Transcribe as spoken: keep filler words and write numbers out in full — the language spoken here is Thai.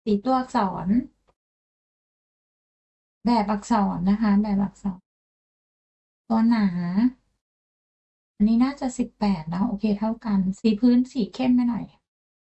สีตัวอักษร แบบอักษรนะคะ แบบอักษร ตัวหนา อันนี้น่าจะ สิบแปด เนาะ โอเค เท่ากัน สีพื้นสีเข้มไปหน่อย